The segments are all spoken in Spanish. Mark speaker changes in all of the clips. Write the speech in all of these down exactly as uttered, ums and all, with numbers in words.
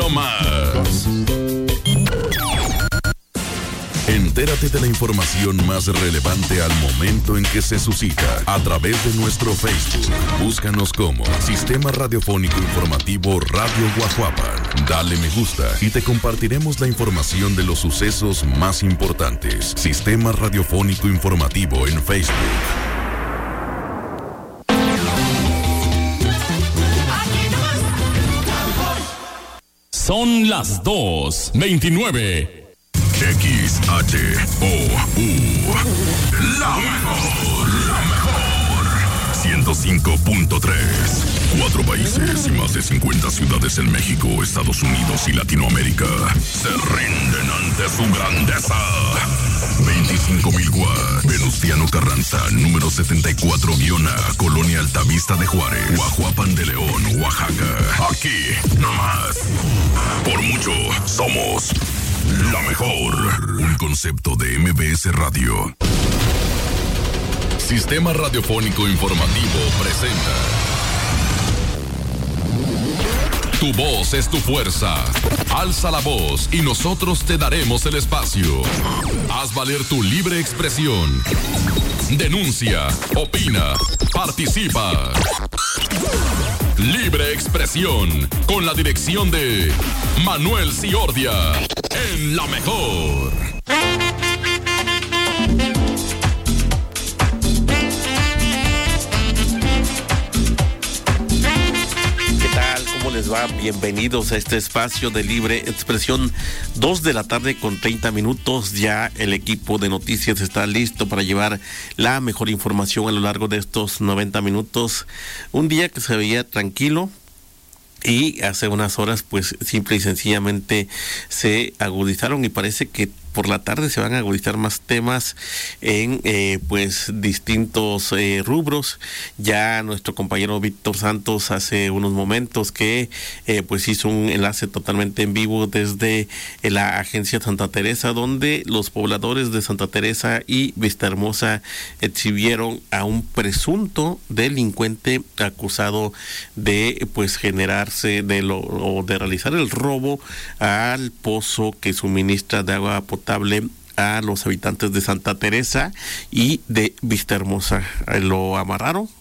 Speaker 1: más. Entérate de la información más relevante al momento en que se suscita a través de nuestro Facebook. Búscanos como Sistema Radiofónico Informativo Radio Guajuapan. Dale me gusta y te compartiremos la información de los sucesos más importantes. Sistema Radiofónico Informativo en Facebook.
Speaker 2: Son las dos veintinueve.
Speaker 1: X H O U. La mejor, la mejor. ciento cinco punto tres. Cuatro países y más de cincuenta ciudades en México, Estados Unidos y Latinoamérica se rinden ante su grandeza. veinticinco mil watts. Venustiano Carranza, número setenta y cuatro A, Colonia Altavista de Juárez, Guajuapan de León, Oaxaca. Aquí, nomás. Por mucho, somos la mejor. Un concepto de M B S Radio. Sistema Radiofónico Informativo presenta. Tu voz es tu fuerza. Alza la voz y nosotros te daremos el espacio. Haz valer tu libre expresión. Denuncia, opina, participa. Libre expresión con la dirección de Manuel Ciordia en La Mejor.
Speaker 3: ¿Cómo les va? Bienvenidos a este espacio de libre expresión. Dos de la tarde con treinta minutos. Ya el equipo de noticias está listo para llevar la mejor información a lo largo de estos noventa minutos. Un día que se veía tranquilo. Y hace unas horas, pues, simple y sencillamente se agudizaron y parece que por la tarde se van a agudizar más temas en, eh, pues, distintos eh, rubros. Ya nuestro compañero Víctor Santos hace unos momentos que, eh, pues, hizo un enlace totalmente en vivo desde eh, la agencia Santa Teresa, donde los pobladores de Santa Teresa y Vistahermosa exhibieron a un presunto delincuente acusado de, pues, generarse de lo o de realizar el robo al pozo que suministra de agua potable a los habitantes de Santa Teresa y de Vistahermosa. Lo amarraron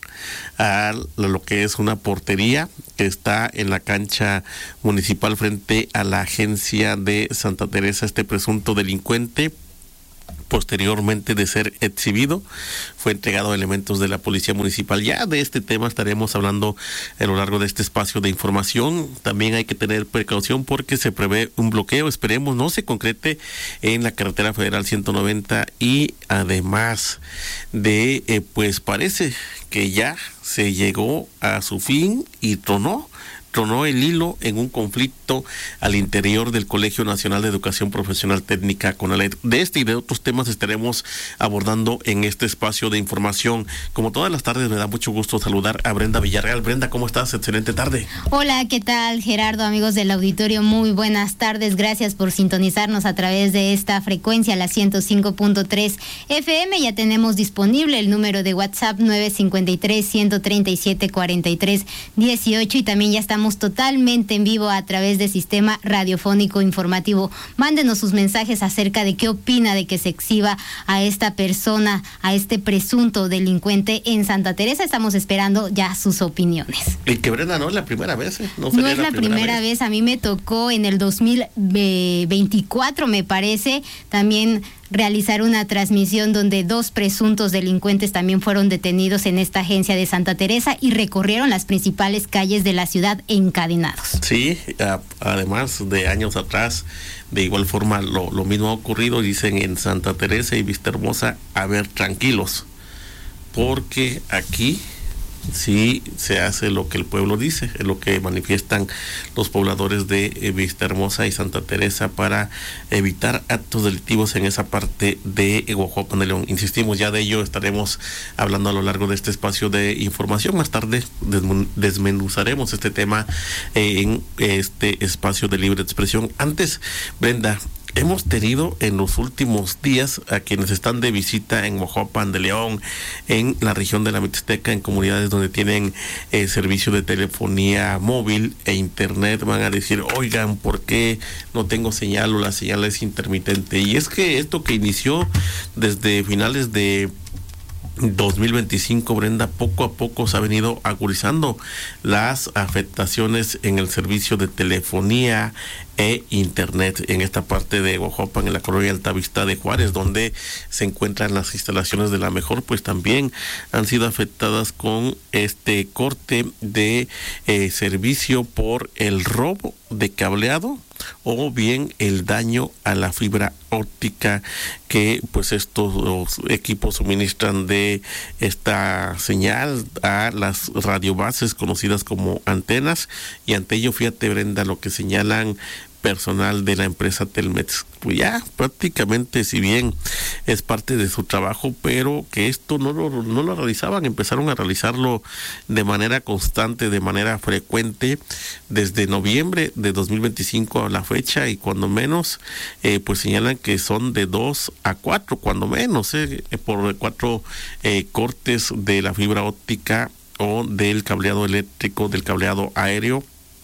Speaker 3: a lo que es una portería que está en la cancha municipal frente a la agencia de Santa Teresa. Este presunto delincuente, posteriormente de ser exhibido, fue entregado a elementos de la Policía Municipal. Ya de este tema estaremos hablando a lo largo de este espacio de información. También hay que tener precaución porque se prevé un bloqueo, esperemos no se concrete, en la carretera federal ciento noventa, y además de, eh, pues parece que ya se llegó a su fin y tronó. tronó el hilo en un conflicto al interior del Colegio Nacional de Educación Profesional Técnica CONALED. De este y de otros temas estaremos abordando en este espacio de información. Como todas las tardes, me da mucho gusto saludar a Brenda Villarreal. Brenda, ¿cómo estás? Excelente tarde.
Speaker 4: Hola, ¿qué tal, Gerardo? Amigos del auditorio, muy buenas tardes. Gracias por sintonizarnos a través de esta frecuencia, la ciento cinco punto tres F M. Ya tenemos disponible el número de WhatsApp nueve cinco tres, uno tres siete, cuatro tres uno ocho, y también ya estamos totalmente en vivo a través de Sistema Radiofónico Informativo. Mándenos sus mensajes acerca de qué opina de que se exhiba a esta persona, a este presunto delincuente en Santa Teresa. Estamos esperando ya sus opiniones.
Speaker 3: Y que Brenda, no es la primera vez, ¿eh?
Speaker 4: No, no es la, la primera, primera vez. vez. A mí me tocó en el dos mil veinticuatro, me parece, también realizar una transmisión donde dos presuntos delincuentes también fueron detenidos en esta agencia de Santa Teresa y recorrieron las principales calles de la ciudad encadenados.
Speaker 3: Sí, a, además de años atrás, de igual forma lo, lo mismo ha ocurrido, dicen en Santa Teresa y Vistahermosa, a ver, tranquilos, porque aquí sí se hace lo que el pueblo dice, es lo que manifiestan los pobladores de eh, Vistahermosa y Santa Teresa para evitar actos delictivos en esa parte de Guajuapan de León. Insistimos, ya de ello estaremos hablando a lo largo de este espacio de información. Más tarde desmenuzaremos este tema eh, en este espacio de libre expresión. Antes, Brenda, hemos tenido en los últimos días a quienes están de visita en Mojopan de León, en la región de la Mixteca, en comunidades donde tienen eh, servicio de telefonía móvil e internet, van a decir, oigan, ¿por qué no tengo señal o la señal es intermitente? Y es que esto que inició desde finales de dos mil veinticinco, Brenda, poco a poco se ha venido agudizando las afectaciones en el servicio de telefonía e internet en esta parte de Ojopan, en la colonia Altavista de Juárez, donde se encuentran las instalaciones de La Mejor, pues también han sido afectadas con este corte de eh, servicio por el robo de cableado o bien el daño a la fibra óptica que pues estos equipos suministran de esta señal a las radiobases conocidas como antenas. Y ante ello, fíjate, Brenda, lo que señalan personal de la empresa Telmex, pues ya prácticamente, si bien es parte de su trabajo, pero que esto no lo, no lo realizaban, empezaron a realizarlo de manera constante, de manera frecuente, desde noviembre de dos mil veinticinco a la fecha, y cuando menos, eh, pues señalan que son de dos a cuatro, cuando menos, eh, por cuatro eh, cortes de la fibra óptica o del cableado eléctrico, del cableado aéreo,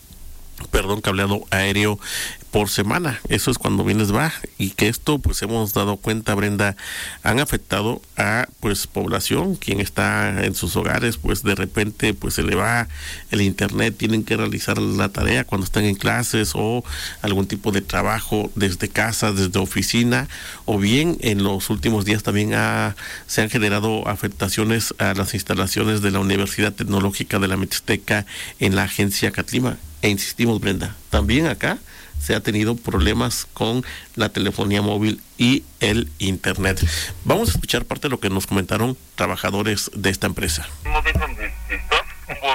Speaker 3: perdón, cableado aéreo por semana. Eso es cuando bien les va, y que esto, pues hemos dado cuenta, Brenda, han afectado a pues población, quien está en sus hogares, pues de repente pues se le va el internet, tienen que realizar la tarea cuando están en clases o algún tipo de trabajo desde casa, desde oficina, o bien en los últimos días también ha, se han generado afectaciones a las instalaciones de la Universidad Tecnológica de la Mixteca en la agencia Catlima. E insistimos, Brenda, también acá se ha tenido problemas con la telefonía móvil y el internet. Vamos a escuchar parte de lo que nos comentaron trabajadores de esta empresa.
Speaker 5: No dejan de estar como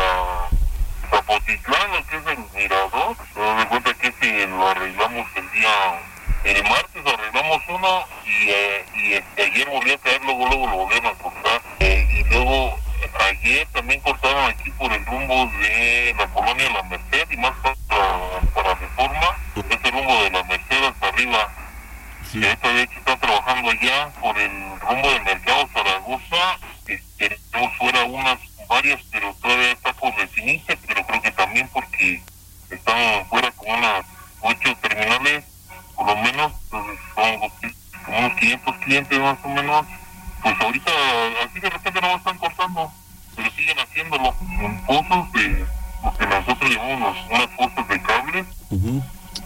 Speaker 5: hacia Zapotitlán, lo que es el mirador. Se da cuenta que si lo arreglamos el día, el martes arreglamos uno y, eh, y este, ayer volvió a caer, luego luego lo volvieron a cortar. Eh, y luego ayer también cortaron aquí por el rumbo de la colonia La Merced y más para, para Reforma, ese rumbo de La Merced hasta arriba. Sí. Que esta vez está trabajando allá por el rumbo del Mercado Zaragoza. Este, tenemos fuera unas varias, pero todavía está por definirse, pero creo que también porque están fuera como unas ocho terminales, por lo menos, pues, son como unos quinientos clientes más o menos. Pues ahorita, así de repente no están cortando, pero siguen haciéndolo en pozos de, lo que nosotros llamamos unas pozas de cables, uh-huh.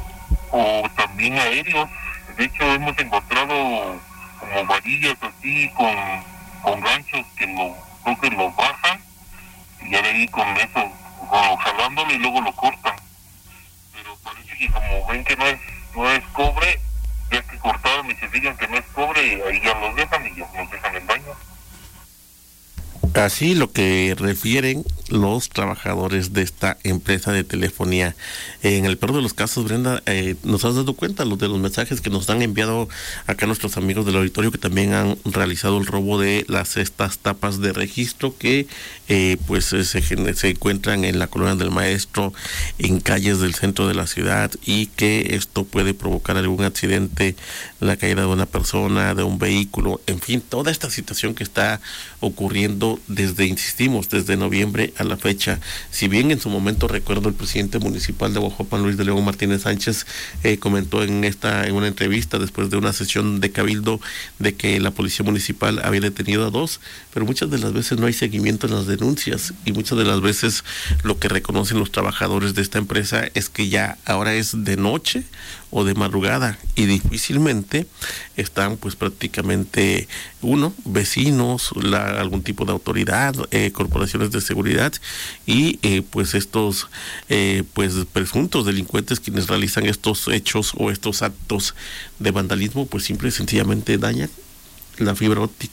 Speaker 5: o también aéreos. De hecho, hemos encontrado como varillas así con, con ganchos que lo, creo que lo bajan, y ya de ahí con eso, como jalándolo y luego lo cortan. Pero parece que como ven que no es, no es cobre, ya que cortaron y se fijan que no es cobre, ahí ya los dejan y ya nos dejan el daño.
Speaker 3: Así lo que refieren los trabajadores de esta empresa de telefonía. En el peor de los casos, Brenda, eh, nos has dado cuenta los de los mensajes que nos han enviado acá nuestros amigos del auditorio, que también han realizado el robo de las estas tapas de registro que eh, pues se, se encuentran en la colonia del Maestro, en calles del centro de la ciudad, y que esto puede provocar algún accidente, la caída de una persona, de un vehículo, en fin, toda esta situación que está ocurriendo desde, insistimos, desde noviembre a la fecha. Si bien en su momento, recuerdo, el presidente municipal de Ojopan, Luis de León Martínez Sánchez, eh, comentó en esta en una entrevista después de una sesión de cabildo de que la policía municipal había detenido a dos, pero muchas de las veces no hay seguimiento en las denuncias, y muchas de las veces lo que reconocen los trabajadores de esta empresa es que ya ahora es de noche o de madrugada, y difícilmente están pues prácticamente uno, vecinos, la, algún tipo de autoridad, eh, corporaciones de seguridad, y eh, pues estos eh, pues presuntos delincuentes quienes realizan estos hechos o estos actos de vandalismo, pues simple y sencillamente dañan la fibra óptica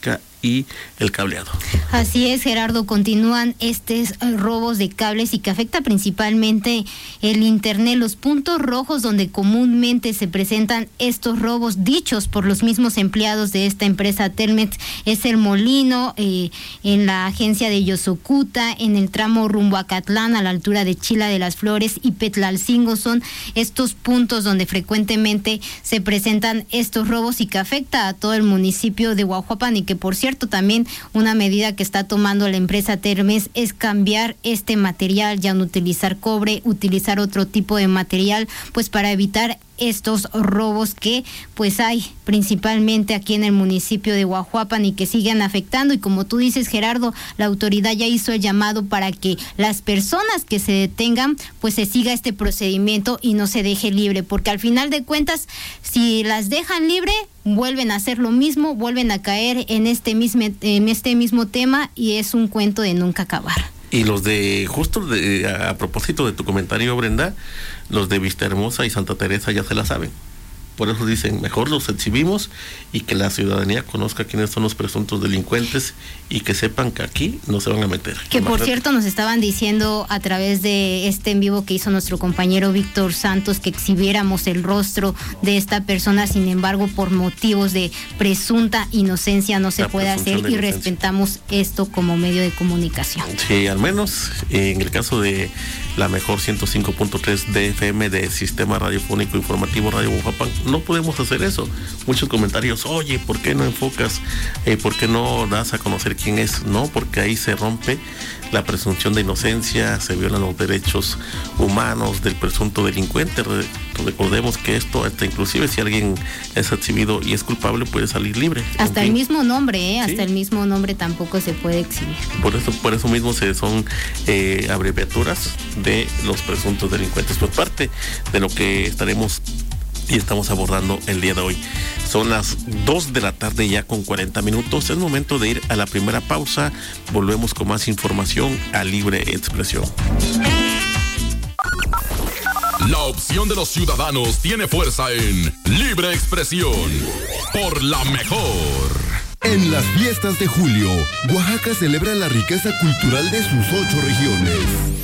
Speaker 3: y el cableado.
Speaker 4: Así es, Gerardo, continúan estos robos de cables y que afecta principalmente el internet, los puntos rojos donde comúnmente se presentan estos robos dichos por los mismos empleados de esta empresa Telmex es el Molino, eh, en la agencia de Yosocuta, en el tramo rumbo a Catlán, a la altura de Chila de las Flores y Petlalcingo. Son estos puntos donde frecuentemente se presentan estos robos y que afecta a todo el municipio de Guajuapan, y que por cierto también una medida que está tomando la empresa Telmex es cambiar este material, ya no utilizar cobre, utilizar otro tipo de material, pues para evitar estos robos que pues hay principalmente aquí en el municipio de Guajuapan y que siguen afectando. Y como tú dices, Gerardo, la autoridad ya hizo el llamado para que las personas que se detengan pues se siga este procedimiento y no se deje libre, porque al final de cuentas si las dejan libre vuelven a hacer lo mismo, vuelven a caer en este mismo en este mismo tema y es un cuento de nunca acabar.
Speaker 3: Y los de, justo de, a propósito de tu comentario, Brenda, los de Vista Hermosa y Santa Teresa ya se la saben. Por eso dicen, mejor los exhibimos y que la ciudadanía conozca quiénes son los presuntos delincuentes y que sepan que aquí no se van a meter.
Speaker 4: Que por cierto nos estaban diciendo a través de este en vivo que hizo nuestro compañero Víctor Santos que exhibiéramos el rostro de esta persona, sin embargo por motivos de presunta inocencia no se la puede hacer y respetamos esto como medio de comunicación.
Speaker 3: Sí, al menos en el caso de la mejor ciento cinco punto tres de F M de Sistema Radiofónico Informativo Radio Guajuapan, no podemos hacer eso. Muchos comentarios, oye, ¿por qué no enfocas? Eh, ¿Por qué no das a conocer quién es? No, porque ahí se rompe la presunción de inocencia, se violan los derechos humanos del presunto delincuente. Re- recordemos que esto, hasta inclusive si alguien es exhibido y es culpable, puede salir libre.
Speaker 4: Hasta el mismo nombre, ¿eh? Hasta ¿Sí? el mismo nombre tampoco se puede exhibir.
Speaker 3: Por eso, por eso mismo se son eh, abreviaturas de los presuntos delincuentes. Pues parte de lo que estaremos y estamos abordando el día de hoy. Son las dos de la tarde ya con cuarenta minutos. Es momento de ir a la primera pausa. Volvemos con más información a Libre Expresión.
Speaker 2: La opción de los ciudadanos tiene fuerza en Libre Expresión por la mejor.
Speaker 6: En las fiestas de julio, Oaxaca celebra la riqueza cultural de sus ocho regiones.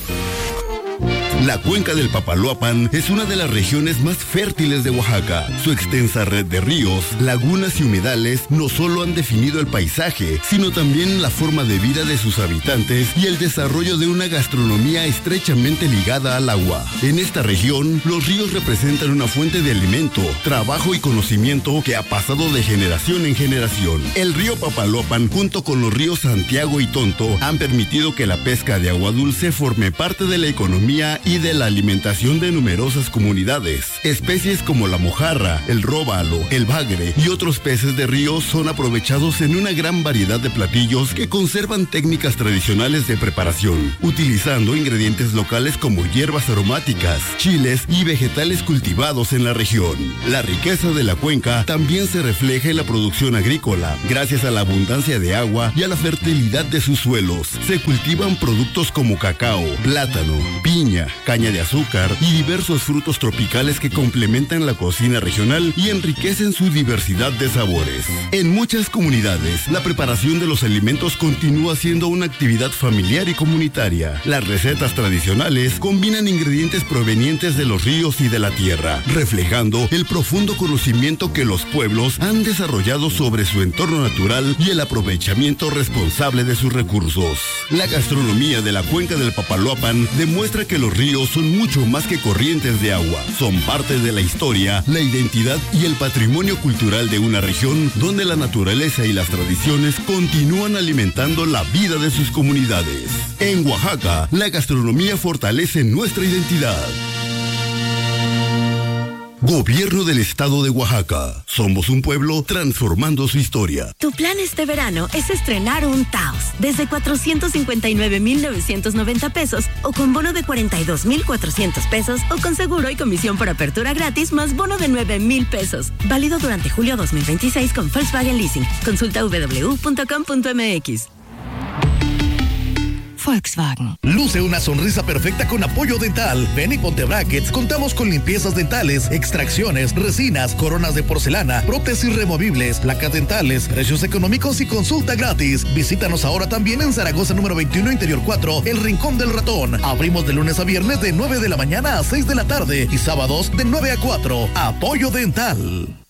Speaker 6: La cuenca del Papaloapan es una de las regiones más fértiles de Oaxaca. Su extensa red de ríos, lagunas y humedales no solo han definido el paisaje, sino también la forma de vida de sus habitantes y el desarrollo de una gastronomía estrechamente ligada al agua. En esta región, los ríos representan una fuente de alimento, trabajo y conocimiento que ha pasado de generación en generación. El río Papaloapan, junto con los ríos Santiago y Tonto, han permitido que la pesca de agua dulce forme parte de la economía y de la alimentación de numerosas comunidades. Especies como la mojarra, el róbalo, el bagre y otros peces de río son aprovechados en una gran variedad de platillos que conservan técnicas tradicionales de preparación, utilizando ingredientes locales como hierbas aromáticas, chiles y vegetales cultivados en la región. La riqueza de la cuenca también se refleja en la producción agrícola. Gracias a la abundancia de agua y a la fertilidad de sus suelos, se cultivan productos como cacao, plátano, piña, caña de azúcar y diversos frutos tropicales que complementan la cocina regional y enriquecen su diversidad de sabores. En muchas comunidades, la preparación de los alimentos continúa siendo una actividad familiar y comunitaria. Las recetas tradicionales combinan ingredientes provenientes de los ríos y de la tierra, reflejando el profundo conocimiento que los pueblos han desarrollado sobre su entorno natural y el aprovechamiento responsable de sus recursos. La gastronomía de la cuenca del Papaloapan demuestra que los ríos son mucho más que corrientes de agua. Son parte de la historia, la identidad y el patrimonio cultural de una región donde la naturaleza y las tradiciones continúan alimentando la vida de sus comunidades. En Oaxaca, la gastronomía fortalece nuestra identidad. Gobierno del Estado de Oaxaca. Somos un pueblo transformando su historia.
Speaker 7: Tu plan este verano es estrenar un Taos desde cuatrocientos cincuenta y nueve mil novecientos noventa pesos o con bono de cuarenta y dos mil cuatrocientos pesos o con seguro y comisión por apertura gratis más bono de nueve mil pesos. Válido durante julio dos mil veintiséis con Volkswagen Leasing. Consulta doble u doble u doble u punto com punto m x.
Speaker 8: Volkswagen.
Speaker 9: Luce una sonrisa perfecta con Apoyo Dental. Ven y ponte brackets. Contamos con limpiezas dentales, extracciones, resinas, coronas de porcelana, prótesis removibles, placas dentales, precios económicos y consulta gratis. Visítanos ahora también en Zaragoza número veintiuno, Interior cuatro, El Rincón del Ratón. Abrimos de lunes a viernes de nueve de la mañana a seis de la tarde y sábados de nueve a cuatro. Apoyo Dental.